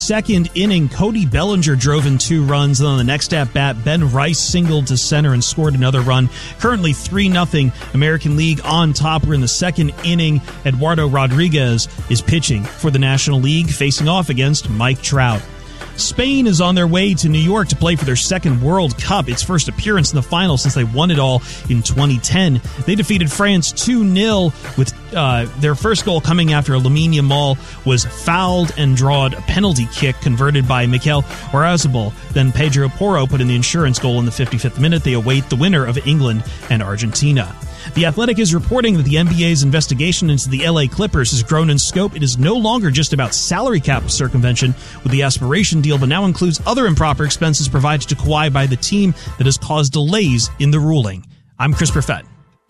second inning, Cody Bellinger drove in 2 runs. And on the next at-bat, Ben Rice singled to center and scored another run. Currently 3-0 American League on top. We're in the second inning. Eduardo Rodriguez is pitching for the National League, facing off against Mike Trout. Spain is on their way to New York to play for their second World Cup, its first appearance in the final since they won it all in 2010. They defeated France 2-0 with their first goal coming after a Lamine Yamal was fouled and drawed a penalty kick converted by Mikel Oyarzabal. Then Pedro Porro put in the insurance goal in the 55th minute. They await the winner of England and Argentina. The Athletic is reporting that the NBA's investigation into the LA Clippers has grown in scope. It is no longer just about salary cap circumvention with the aspiration deal, but now includes other improper expenses provided to Kawhi by the team that has caused delays in the ruling. I'm Chris Perfett.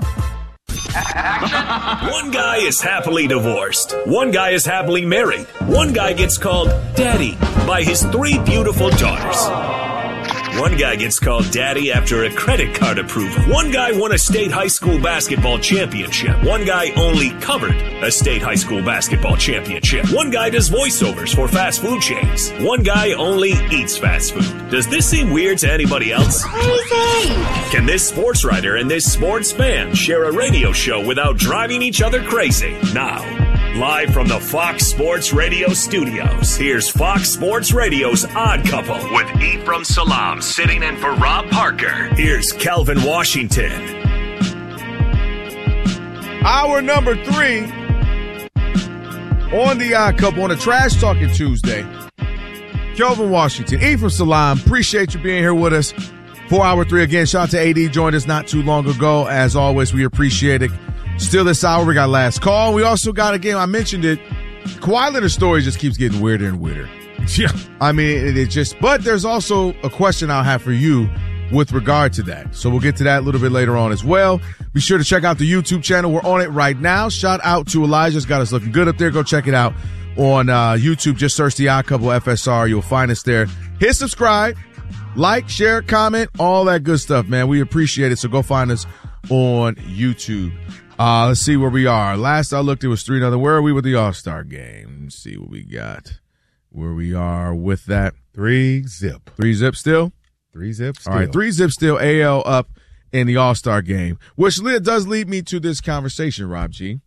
One guy is happily divorced. One guy is happily married. One guy gets called Daddy by his 3 beautiful daughters. One guy gets called Daddy after a credit card approval. One guy won a state high school basketball championship. One guy only covered a state high school basketball championship. One guy does voiceovers for fast food chains. One guy only eats fast food. Does this seem weird to anybody else? Crazy! Can this sports writer and this sports fan share a radio show without driving each other crazy? Now, live from the Fox Sports Radio studios, here's Fox Sports Radio's Odd Couple with Ephraim Salaam sitting in for Rob Parker. Here's Calvin Washington. Hour number 3 on the Odd Couple on a Trash Talking Tuesday. Calvin Washington, Ephraim Salaam, appreciate you being here with us for hour 3. Again, shout out to AD, joined us not too long ago. As always, we appreciate it. Still this hour, we got last call. We also got a game. I mentioned it. Kawhi Leonard's story just keeps getting weirder and weirder. Yeah. I mean, it just, but there's also a question I'll have for you with regard to that. So we'll get to that a little bit later on as well. Be sure to check out the YouTube channel. We're on it right now. Shout out to Elijah's got us looking good up there. Go check it out on YouTube. Just search the Odd Couple FSR. You'll find us there. Hit subscribe, like, share, comment, all that good stuff, man. We appreciate it. So go find us on YouTube. Let's see where we are. Last I looked, it was 3-0. Where are we with the All-Star game? Let's see what we got. Where we are with that. 3-zip. 3-zip still? 3-zip still. All right, 3-zip still. AL up in the All-Star game, which does lead me to this conversation, Rob G.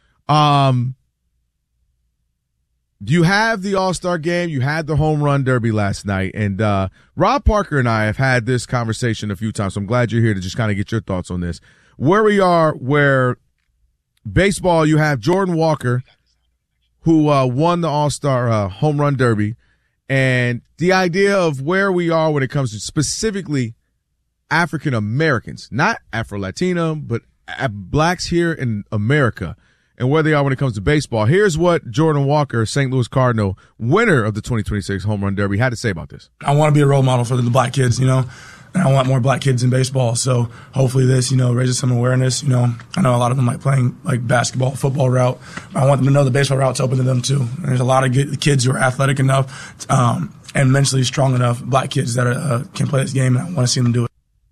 You have the All-Star game. You had the home run derby last night. And Rob Parker and I have had this conversation a few times, so I'm glad you're here to just kind of get your thoughts on this. Where we are, where baseball, you have Jordan Walker, who won the All-Star home run derby, and the idea of where we are when it comes to specifically African Americans, not Afro-Latino, but blacks here in America, and where they are when it comes to baseball. Here's what Jordan Walker, St. Louis Cardinal, winner of the 2026 home run derby, had to say about this. I want to be a role model for the black kids, you know. And I want more black kids in baseball. So hopefully this, you know, raises some awareness. You know, I know a lot of them like playing like basketball, football route. I want them to know the baseball route's open to them too. And there's a lot of kids who are athletic enough and mentally strong enough, black kids that can play this game, and I want to see them do it.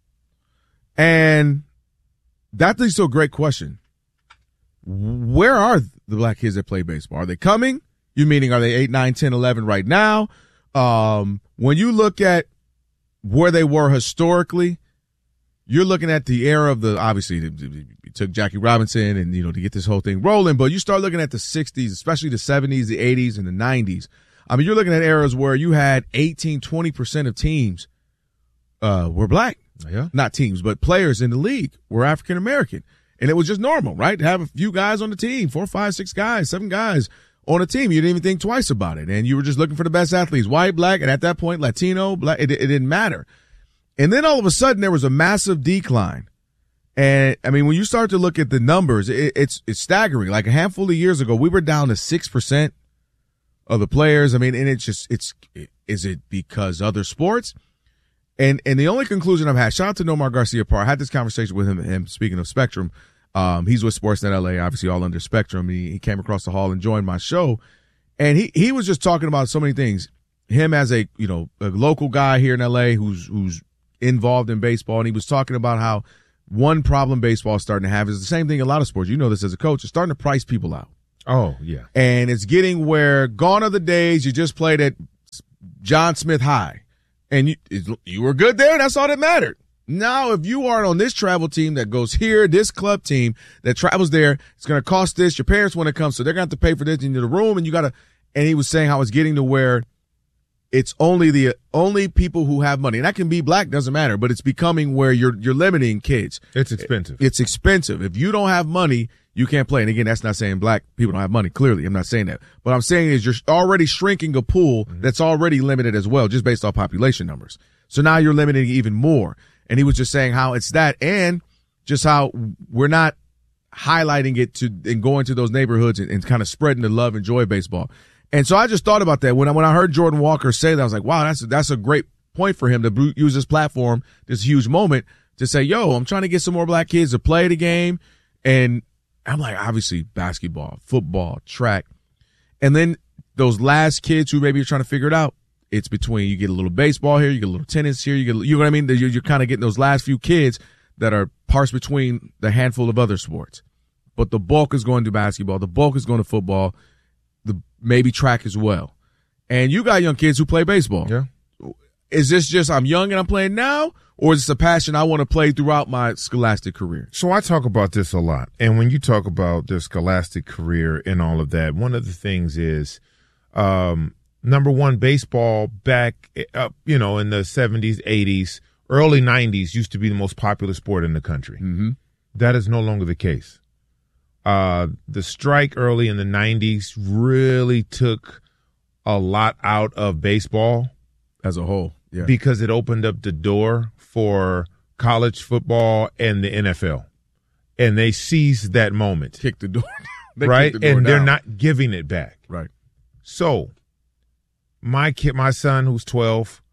And that leads to a great question. Where are the black kids that play baseball? Are they coming? You meaning, are they 8, 9, 10, 11 right now? When you look at where they were historically, you're looking at the era of obviously, it took Jackie Robinson and, you know, to get this whole thing rolling, but you start looking at the 60s, especially the 70s, the 80s, and the 90s. I mean, you're looking at eras where you had 18, 20% of teams were black. Yeah. Not teams, but players in the league were African American. And it was just normal, right? To have a few guys on the team, 4, 5, 6 guys, 7 guys on a team. You didn't even think twice about it. And you were just looking for the best athletes, white, black, and at that point, Latino, black, it didn't matter. And then all of a sudden there was a massive decline. And I mean, when you start to look at the numbers, it's staggering. Like a handful of years ago, we were down to 6% of the players. I mean, and is it because other sports? And the only conclusion I've had, shout out to Nomar Garcia-Parr. I had this conversation with him speaking of Spectrum. He's with Sportsnet LA, obviously all under Spectrum. He came across the hall and joined my show. And he was just talking about so many things. Him as a local guy here in LA who's involved in baseball. And he was talking about how one problem baseball is starting to have is the same thing a lot of sports. You know this as a coach. It's starting to price people out. Oh, yeah. And it's getting where gone are the days you just played at John Smith High, and you were good there. That's all that mattered. Now, if you are on this travel team that goes here, this club team that travels there, it's going to cost this. Your parents want to come, so they're going to have to pay for this into the room, and you got to. And he was saying how it's getting to where it's only people who have money, and that can be black, doesn't matter, but it's becoming where you're limiting kids. It's expensive. It's expensive. If you don't have money, you can't play. And again, that's not saying black people don't have money. Clearly, I'm not saying that. What I'm saying is you're already shrinking a pool that's already limited as well, just based off population numbers. So now you're limiting even more. And he was just saying how it's that, and just how we're not highlighting it and going to those neighborhoods and kind of spreading the love and joy of baseball. And so I just thought about that when I heard Jordan Walker say that. I was like, wow, that's a great point for him to use this platform, this huge moment, to say, yo, I'm trying to get some more black kids to play the game. And I'm like, obviously basketball, football, track. And then those last kids who maybe are trying to figure it out, it's between you get a little baseball here, you get a little tennis here, you know what I mean? You're kind of getting those last few kids that are parsed between the handful of other sports. But the bulk is going to basketball, the bulk is going to football, maybe track as well. And you got young kids who play baseball. Yeah. Is this just I'm young and I'm playing now, or is this a passion I want to play throughout my scholastic career? So I talk about this a lot. And when you talk about the scholastic career and all of that, one of the things is, number one, baseball back up, in the 70s, 80s, early 90s used to be the most popular sport in the country. Mm-hmm. That is no longer the case. The strike early in the 90s really took a lot out of baseball as a whole, yeah, because it opened up the door for college football and the NFL, and they seized that moment. Kicked the door, right? Kicked the door and down. they're not giving it back, right? So, my son, who's 12,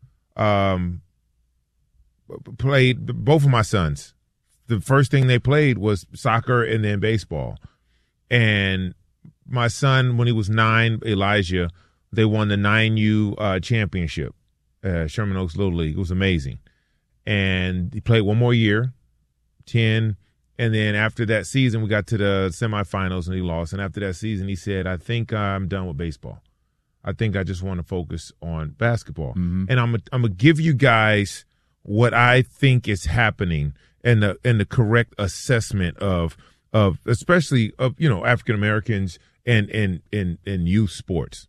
played. Both of my sons, the first thing they played was soccer and then baseball. And my son, when he was 9, Elijah, they won the 9U championship, Sherman Oaks Little League. It was amazing. And he played one more year, 10. And then after that season, we got to the semifinals and he lost. And after that season, he said, I think I'm done with baseball. I think I just want to focus on basketball. Mm-hmm. And I'm gonna give you guys what I think is happening and the correct assessment of especially of African Americans and youth sports.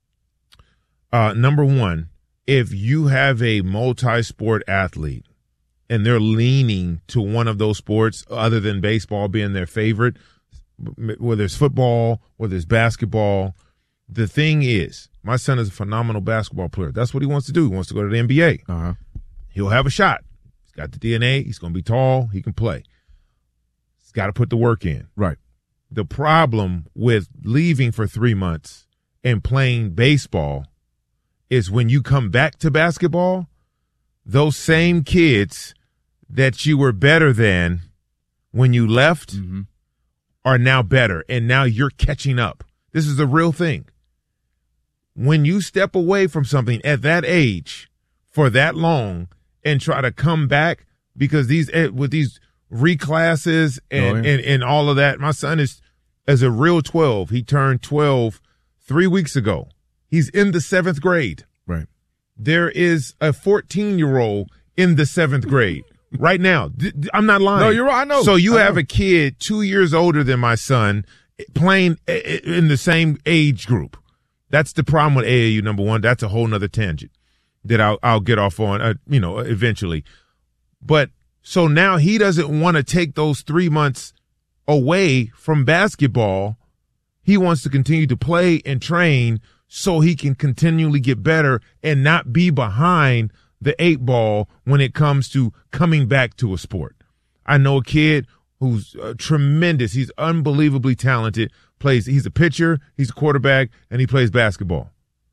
Number one, if you have a multi-sport athlete and they're leaning to one of those sports other than baseball being their favorite, whether it's football, whether it's basketball, the thing is, my son is a phenomenal basketball player. That's what he wants to do. He wants to go to the NBA. Uh-huh. He'll have a shot. He's got the DNA. He's going to be tall. He can play. He's got to put the work in. Right. The problem with leaving for 3 months and playing baseball is when you come back to basketball, those same kids that you were better than when you left mm-hmm. are now better, and now you're catching up. This is the real thing. When you step away from something at that age for that long and try to come back, because with these reclasses and all of that, my son is a real 12. He turned 12 3 weeks ago. He's in the 7th grade. Right. There is a 14-year-old in the 7th grade right now. I'm not lying. No, you're right. I know. So you have a kid 2 years older than my son playing in the same age group. That's the problem with AAU, number one. That's a whole nother tangent that I'll get off on, eventually. But so now he doesn't want to take those 3 months away from basketball. He wants to continue to play and train so he can continually get better and not be behind the 8 ball when it comes to coming back to a sport. I know a kid who's tremendous. He's unbelievably talented. He's a pitcher, he's a quarterback, and he plays basketball.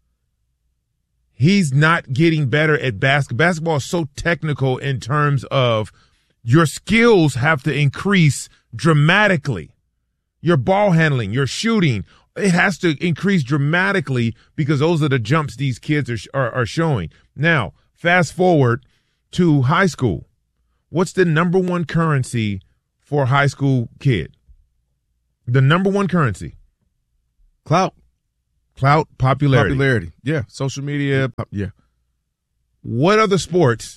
He's not getting better at basketball. Basketball is so technical in terms of your skills have to increase dramatically. Your ball handling, your shooting, it has to increase dramatically because those are the jumps these kids are showing. Now, fast forward to high school. What's the number one currency for a high school kid? The number one currency. Clout. Clout, popularity. Popularity. Yeah. Social media. Yeah. What other sports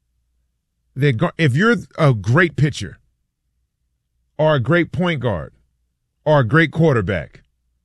if you're a great pitcher or a great point guard or a great quarterback,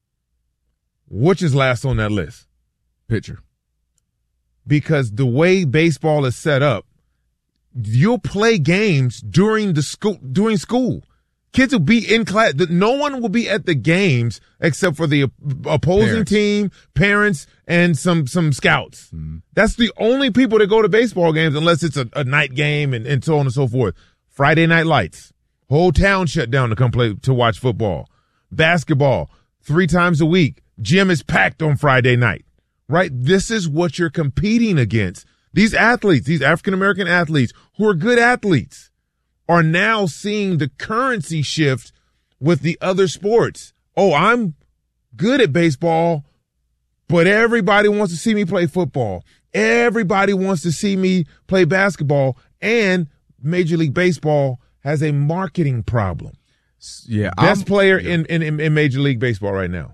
which is last on that list? Pitcher. Because the way baseball is set up, you'll play games during school. Kids will be in class. No one will be at the games except for the opposing team, parents, and some scouts. Mm-hmm. That's the only people that go to baseball games unless it's a night game and so on and so forth. Friday night lights. Whole town shut down to come to watch football. Basketball, 3 times a week. Gym is packed on Friday night. Right? This is what you're competing against. These athletes, these African-American athletes who are good athletes, are now seeing the currency shift with the other sports. Oh, I'm good at baseball, but everybody wants to see me play football. Everybody wants to see me play basketball. And Major League Baseball has a marketing problem. Yeah, Best player in Major League Baseball right now.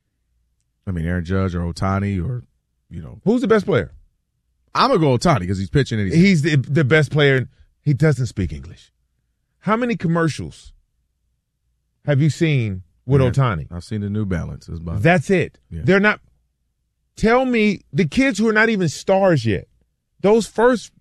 I mean, Aaron Judge or Ohtani or, Who's the best player? I'm going to go Ohtani because he's pitching and he's the best player. He doesn't speak English. How many commercials have you seen with Ohtani? I've seen the New Balance. That's it. Yeah. They're not. Tell me the kids who are not even stars yet. Those first.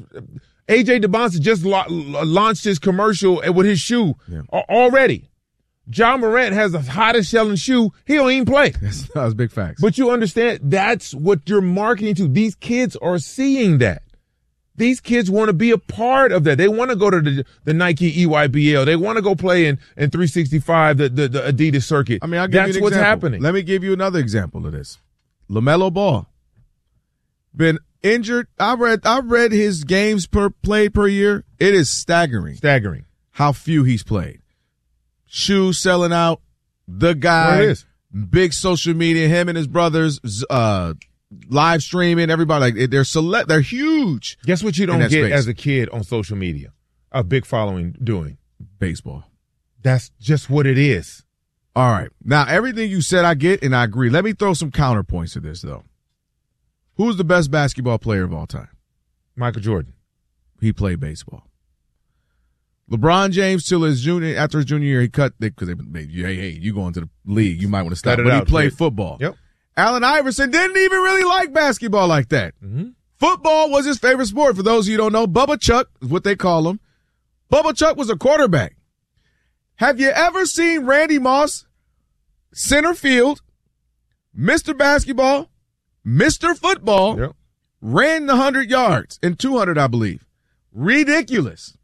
AJ DeBonsa just launched his commercial with his shoe already. John Morant has the hottest selling shoe. He don't even play. That's big facts. But you understand, that's what you're marketing to. These kids are seeing that. These kids want to be a part of that. They want to go to the Nike EYBL. They want to go play in 365, the Adidas circuit. I mean, I'll give you an example. What's happening. Let me give you another example of this. LaMelo Ball. Been injured. I read his games played per year. It is staggering how few he's played. Shoes selling out. The guy. Big social media. Him and his brothers. Live streaming, everybody they're huge. Guess what you don't get as a kid on social media? A big following doing baseball. That's just what it is. All right. Now everything you said I get and I agree. Let me throw some counterpoints to this though. Who's the best basketball player of all time? Michael Jordan. He played baseball. LeBron James after his junior year he cut because hey, you go into the league, you might want to stop. But he played football. Yep. Allen Iverson didn't even really like basketball like that. Mm-hmm. Football was his favorite sport. For those of you who don't know, Bubba Chuck is what they call him. Bubba Chuck was a quarterback. Have you ever seen Randy Moss, center field, Mr. Basketball, Mr. Football, ran the 100 yards and 200, I believe. Ridiculous.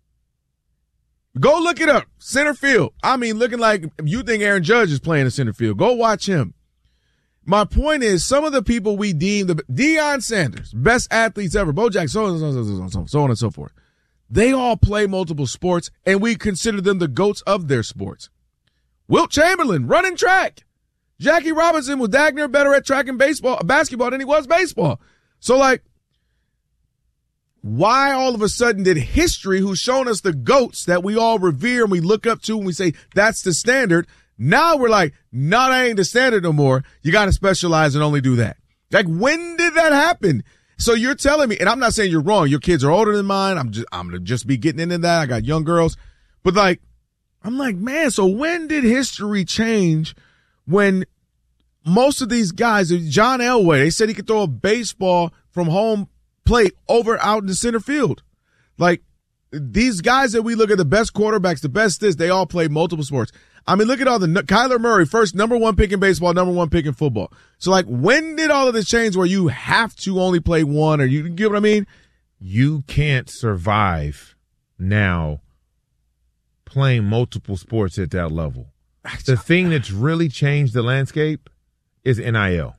Go look it up. Center field. I mean, looking like you think Aaron Judge is playing in center field. Go watch him. My point is, some of the people we deem Deion Sanders, best athletes ever, Bo Jackson, so on and so forth. They all play multiple sports, and we consider them the GOATs of their sports. Wilt Chamberlain, running track. Jackie Robinson was daggone better at track and basketball than he was baseball. So, why all of a sudden did history, who's shown us the GOATs that we all revere and we look up to and we say that's the standard, now we're like, no, that ain't the standard no more. You got to specialize and only do that. Like, when did that happen? So you're telling me, and I'm not saying you're wrong. Your kids are older than mine. I'm going to just be getting into that. I got young girls. But I'm like, man, so when did history change when most of these guys, John Elway, they said he could throw a baseball from home plate out in the center field. These guys that we look at, the best quarterbacks, the best they all play multiple sports. I mean, look at all Kyler Murray, first number 1 pick in baseball, number 1 pick in football. So, when did all of this change where you have to only play one, or you get what I mean? You can't survive now playing multiple sports at that level. The thing that's really changed the landscape is NIL.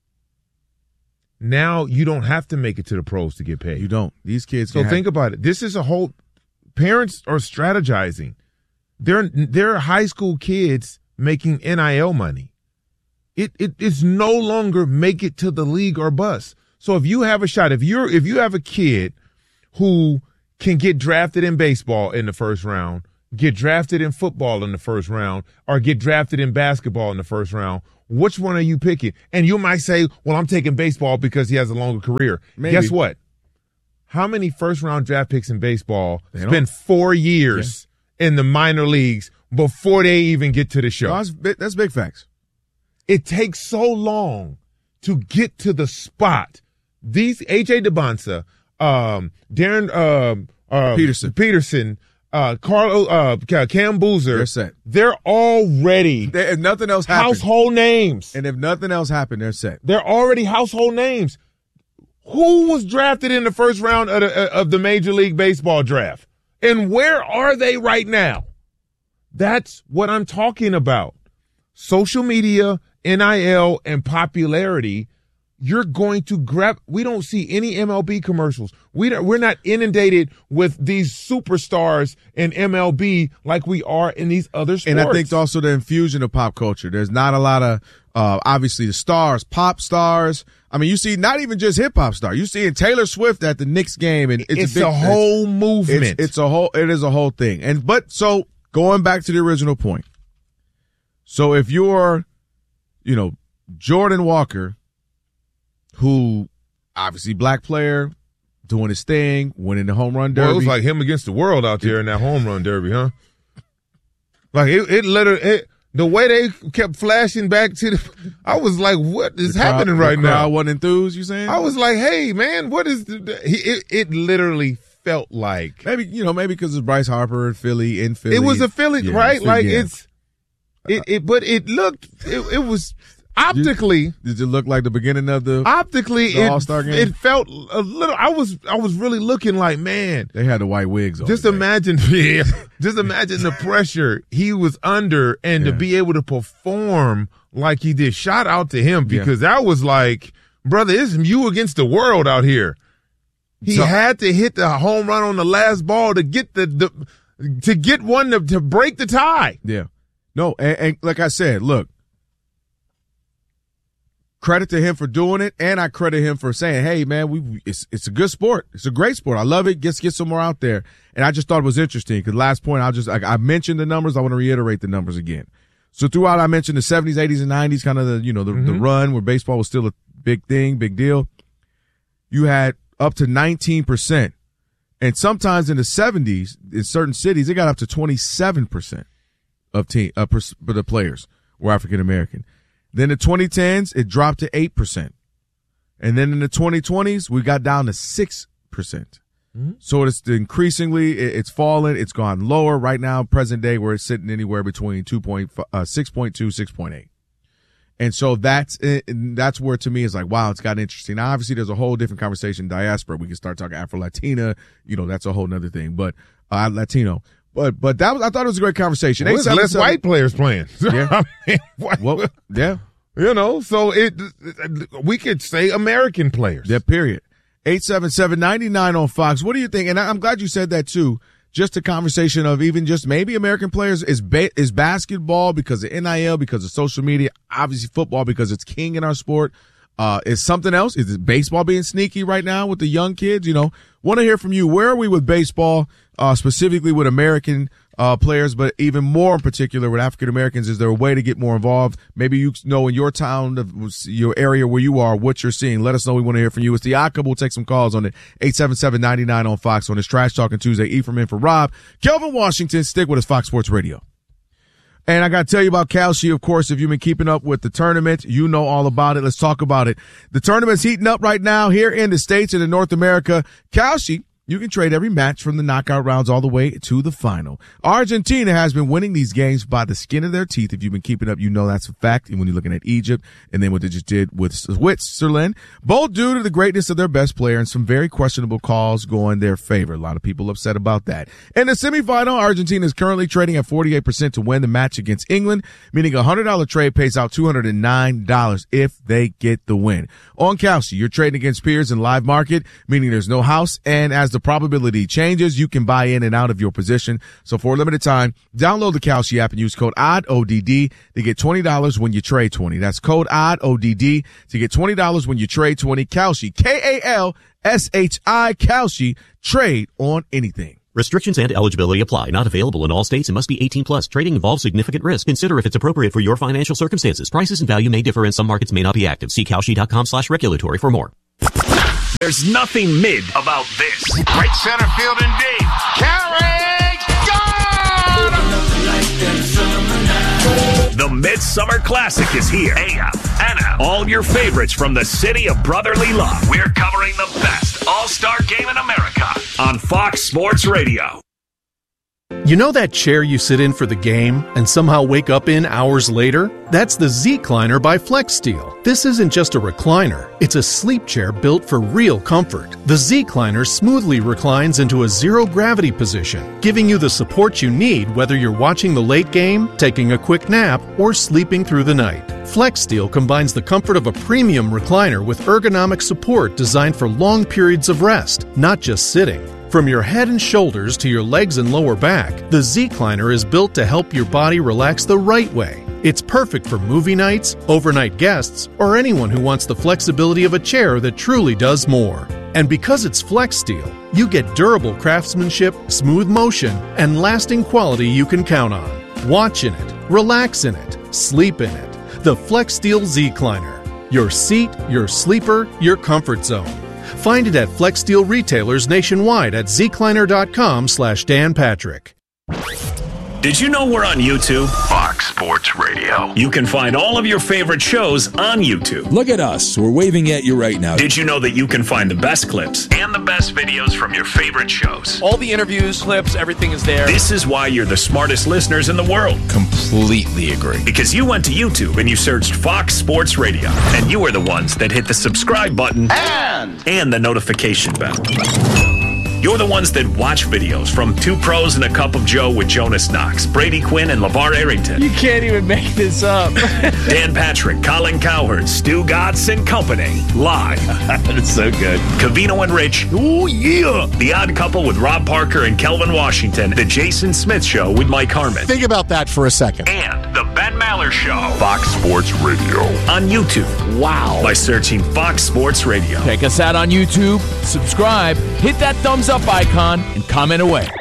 Now you don't have to make it to the pros to get paid. You don't. These kids. So think about it. This is a whole. Parents are strategizing. They're high school kids making NIL money. It's no longer make it to the league or bust. So if you have a shot, if you have a kid who can get drafted in baseball in the first round get drafted in football in the first round or get drafted in basketball in the first round, which one are you picking? And you might say, well, I'm taking baseball because he has a longer career. Maybe. Guess what? How many first-round draft picks in baseball spend 4 years in the minor leagues before they even get to the show? No, that's big facts. It takes so long to get to the spot. These A.J. Debonsa, Darren Peterson, Cam Boozer, they're set. They're already if nothing else happened, household names. And if nothing else happened, they're set. They're already household names. Who was drafted in the first round of the Major League Baseball draft? And where are they right now? That's what I'm talking about. Social media, NIL, and popularity. You're going to grab. We don't see any MLB commercials. We're not inundated with these superstars in MLB like we are in these other sports. And I think also the infusion of pop culture. There's not a lot of obviously the stars, pop stars. I mean, you see not even just hip hop stars. You see Taylor Swift at the Knicks game, and it's a whole movement. It is a whole thing. So going back to the original point. So if you're, Jordan Walker, who obviously black player, doing his thing, winning the home run derby. Well, it was like him against the world out there in that home run derby, huh? Like the way they kept flashing back to I was like, what is happening right now? The crowd wasn't enthused, you saying? I was like, hey, man, what is it literally felt like. Maybe because it's Bryce Harper in Philly. It was a Philly, right? Like but it was optically. Did it look like the beginning of the All-Star game? It felt a little. I was really looking like, man. They had the white wigs on. Just imagine the pressure he was under, and to be able to perform like he did. Shout out to him, because that was like, brother, it's you against the world out here. He had to hit the home run on the last ball to get to break the tie. Yeah. No, and like I said, look, credit to him for doing it, and I credit him for saying, hey, man, it's a good sport. It's a great sport. I love it. Get some more out there. And I just thought it was interesting because last point, I mentioned the numbers. I want to reiterate the numbers again. So throughout, I mentioned the 70s, 80s, and 90s, kind of the run where baseball was still a big thing, big deal. You had up to 19%. And sometimes in the 70s, in certain cities, it got up to 27% of the players were African American. Then in the 2010s, it dropped to 8%. And then in the 2020s, we got down to 6%. Mm-hmm. So it's increasingly, it's fallen. It's gone lower right now, present day, where it's sitting anywhere between 6.2, 6.8. And so that's where, to me, is like, wow, it's gotten interesting. Now, obviously, there's a whole different conversation, diaspora. We can start talking Afro-Latina. That's a whole nother thing. But Latino. But I thought it was a great conversation. Well, less white players playing. Yeah. So we could say American players. Yeah, period. 877-99 on Fox. What do you think? And I'm glad you said that too. Just a conversation of even just maybe American players is basketball because of NIL, because of social media, obviously football because it's king in our sport. Is something else? Is it baseball being sneaky right now with the young kids? Want to hear from you. Where are we with baseball, specifically with American players, but even more in particular with African Americans? Is there a way to get more involved? Maybe in your town, your area where you are, what you're seeing. Let us know. We want to hear from you. It's the Occam. We'll take some calls on it. 877-99 on Fox on this Trash Talking Tuesday. Ephraim in for Rob. Kelvin Washington, stick with us, Fox Sports Radio. And I got to tell you about Kalshi, of course. If you've been keeping up with the tournament, you know all about it. Let's talk about it. The tournament's heating up right now here in the States and in North America. Kalshi, you can trade every match from the knockout rounds all the way to the final. Argentina has been winning these games by the skin of their teeth. If you've been keeping up, you know that's a fact. And when you're looking at Egypt and then what they just did with Switzerland, both due to the greatness of their best player and some very questionable calls going their favor. A lot of people upset about that. In the semifinal, Argentina is currently trading at 48% to win the match against England, meaning a $100 trade pays out $209 if they get the win. On Kalshi, you're trading against peers in live market, meaning there's no house, and as the probability changes, you can buy in and out of your position. So for a limited time, download the Kalshi app and use code ODDODD to get $20 when you trade 20. That's code ODDODD to get $20 when you trade 20. Kalshi, Kalshi, Kalshi, trade on anything. Restrictions and eligibility apply. Not available in all states and must be 18 plus. Trading involves significant risk. Consider if it's appropriate for your financial circumstances. Prices and value may differ and some markets may not be active. See Kalshi.com/regulatory for more. There's nothing mid about this. Right center field indeed. Carry, gone! The Midsummer Classic is here. AM, NM, all your favorites from the city of brotherly love. We're covering the best all-star game in America on Fox Sports Radio. You know that chair you sit in for the game and somehow wake up in hours later? That's the Z-Cliner by FlexSteel. This isn't just a recliner. It's a sleep chair built for real comfort. The Z-Cliner smoothly reclines into a zero-gravity position, giving you the support you need whether you're watching the late game, taking a quick nap, or sleeping through the night. FlexSteel combines the comfort of a premium recliner with ergonomic support designed for long periods of rest, not just sitting. From your head and shoulders to your legs and lower back, the Z-Cliner is built to help your body relax the right way. It's perfect for movie nights, overnight guests, or anyone who wants the flexibility of a chair that truly does more. And because it's FlexSteel, you get durable craftsmanship, smooth motion, and lasting quality you can count on. Watch in it, relax in it, sleep in it. The FlexSteel Z-Cliner. Your seat, your sleeper, your comfort zone. Find it at FlexSteel retailers nationwide at zcliner.com/Dan Patrick. Did you know we're on YouTube? Fox Sports Radio. You can find all of your favorite shows on YouTube. Look at us. We're waving at you right now. Did you know that you can find the best clips and the best videos from your favorite shows? All the interviews, clips, everything is there. This is why you're the smartest listeners in the world. Completely agree. Because you went to YouTube and you searched Fox Sports Radio, and you were the ones that hit the subscribe button and the notification bell. You're the ones that watch videos from Two Pros and a Cup of Joe with Jonas Knox, Brady Quinn, and LeVar Arrington. You can't even make this up. Dan Patrick, Colin Cowherd, Stu Gatz and Company. Live. That's so good. Covino and Rich. Oh, yeah. The Odd Couple with Rob Parker and Kelvin Washington. The Jason Smith Show with Mike Harmon. Think about that for a second. And The Ben Maller Show. Fox Sports Radio. On YouTube. Wow. By searching Fox Sports Radio. Check us out on YouTube. Subscribe. Hit that thumbs up icon and comment away.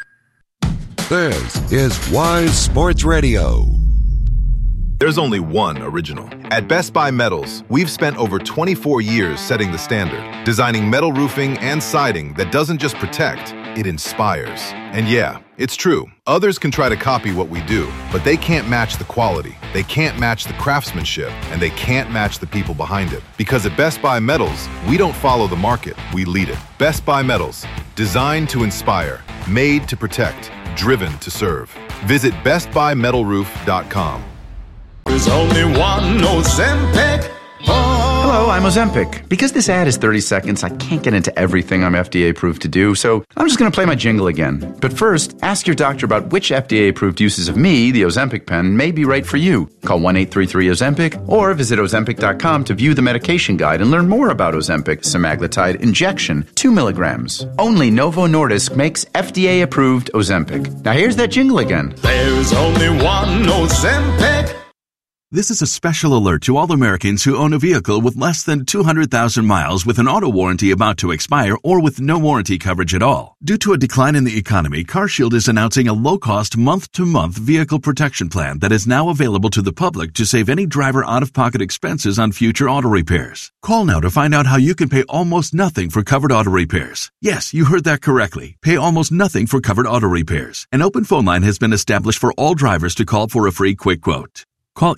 This is Wise Sports Radio. There's only one original. At Best Buy Metals, we've spent over 24 years setting the standard, designing metal roofing and siding that doesn't just protect, it inspires. And yeah, it's true. Others can try to copy what we do, but they can't match the quality, they can't match the craftsmanship, and they can't match the people behind it. Because at Best Buy Metals, we don't follow the market, we lead it. Best Buy Metals, designed to inspire, made to protect, driven to serve. Visit bestbuymetalroof.com. There's only one Ozempic. Hello, I'm Ozempic. Because this ad is 30 seconds, I can't get into everything I'm FDA approved to do, so I'm just going to play my jingle again. But first, ask your doctor about which FDA approved uses of me, the Ozempic pen, may be right for you. Call 1-833-OZEMPIC or visit Ozempic.com to view the medication guide and learn more about Ozempic semaglutide injection, 2 milligrams. Only Novo Nordisk makes FDA approved Ozempic. Now here's that jingle again. There's only one Ozempic. This is a special alert to all Americans who own a vehicle with less than 200,000 miles with an auto warranty about to expire or with no warranty coverage at all. Due to a decline in the economy, CarShield is announcing a low-cost month-to-month vehicle protection plan that is now available to the public to save any driver out-of-pocket expenses on future auto repairs. Call now to find out how you can pay almost nothing for covered auto repairs. Yes, you heard that correctly. Pay almost nothing for covered auto repairs. An open phone line has been established for all drivers to call for a free quick quote. Call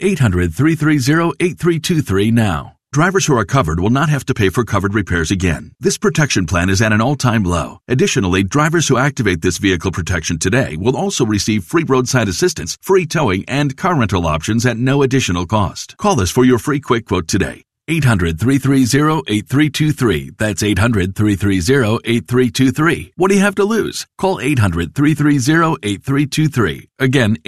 800-330-8323 now. Drivers who are covered will not have to pay for covered repairs again. This protection plan is at an all-time low. Additionally, drivers who activate this vehicle protection today will also receive free roadside assistance, free towing, and car rental options at no additional cost. Call us for your free quick quote today. 800-330-8323. That's 800-330-8323. What do you have to lose? Call 800-330-8323. Again,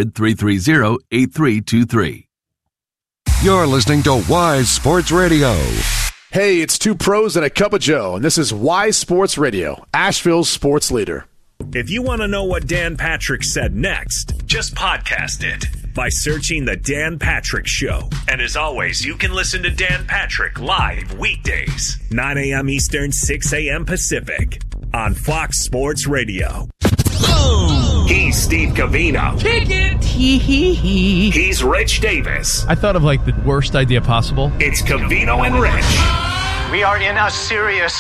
800-330-8323. You're listening to Wise Sports Radio. Hey, it's Two Pros and a Cup of Joe, and this is Wise Sports Radio, Asheville's sports leader. If you want to know what Dan Patrick said next, just podcast it by searching The Dan Patrick Show. And as always, you can listen to Dan Patrick live weekdays, 9 a.m. Eastern, 6 a.m. Pacific. on Fox Sports Radio. He's Steve Covino. Kick it. He's Rich Davis. I thought of like the worst idea possible. It's Covino and Rich. We are in a serious